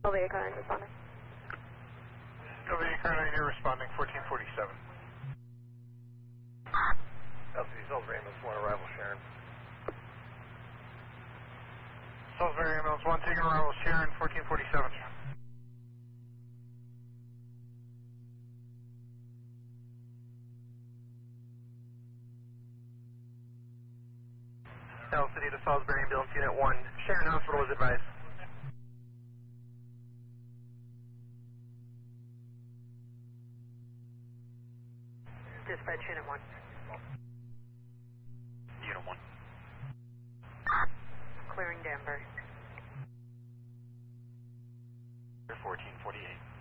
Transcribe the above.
Sylvia Carolina responding. Sylvia Carolina, you're responding, 1447. LCD Salisbury Ambulance 1, arrival Sharon. Salisbury Ambulance 1, taking arrival Sharon, 1447. LCD to Salisbury Ambulance Unit 1, Sharon Hospital was advised. Dispatch Unit 1. Unit 1. Clearing Denver. 1448.